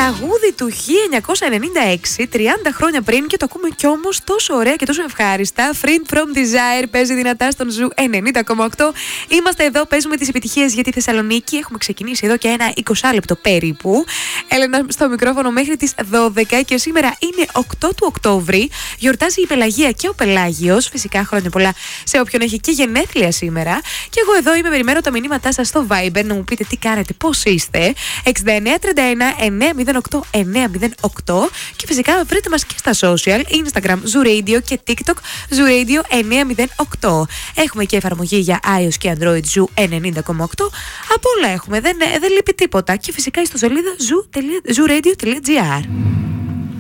Τραγούδι του 1996, 30 χρόνια πριν, και το ακούμε κι όμως τόσο ωραία και τόσο ευχάριστα. Friend from Desire παίζει δυνατά στον Ζου 90,8. Είμαστε εδώ, παίζουμε τις επιτυχίες για τη Θεσσαλονίκη. Έχουμε ξεκινήσει εδώ και ένα 20 λεπτό περίπου. Έλενα στο μικρόφωνο μέχρι τις 12 και σήμερα είναι 8 του Οκτώβρη. Γιορτάζει η Πελαγία και ο Πελάγιος. Φυσικά χρόνια πολλά σε όποιον έχει και γενέθλια σήμερα. Και εγώ εδώ είμαι, περιμένω τα μηνύματά σας στο Viber να μου πείτε τι κάνετε, πώς είστε. 6931 908 908. Και φυσικά βρείτε μας και στα social, Instagram Zoo Radio και TikTok Zoo Radio 908. Έχουμε και εφαρμογή για iOS και Android Zoo 90,8. Από όλα έχουμε, δεν λείπει τίποτα. Και φυσικά στο σελίδα zooradio.gr.